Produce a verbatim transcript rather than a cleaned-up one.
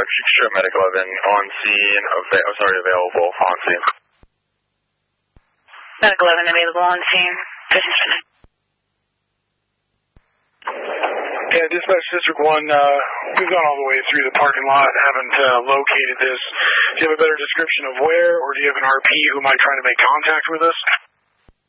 show Medic eleven on scene, ava- oh, sorry, available on scene. Medic eleven available on scene. Yeah, Dispatch District one, uh, we've gone all the way through the parking lot, haven't uh, located this. Do you have a better description of where, or do you have an R P who might try to make contact with us?